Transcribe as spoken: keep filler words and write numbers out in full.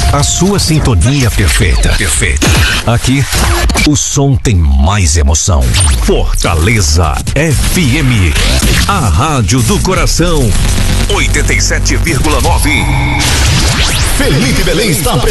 A sua sintonia perfeita. Perfeita. Aqui, o som tem mais emoção. Fortaleza F M. A rádio do coração. oitenta e sete vírgula nove. Felipe Belém está